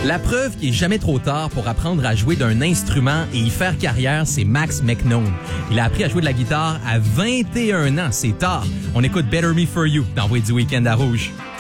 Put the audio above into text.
La preuve qu'il est jamais trop tard pour apprendre à jouer d'un instrument et y faire carrière, c'est Max McKnone. Il a appris à jouer de la guitare à 21 ans, c'est tard. On écoute Better Me For You dans Voix du Week-end à Rouge.